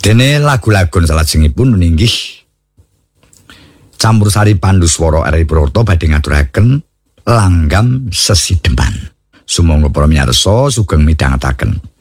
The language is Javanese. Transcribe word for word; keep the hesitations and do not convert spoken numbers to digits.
Dene lagu-lagu salajengipun ninggih campursari Panduswara R I Purwokerto badhe ngaturaken langgam sesidheman. Sumangga para miyarsa sugeng midhangetaken.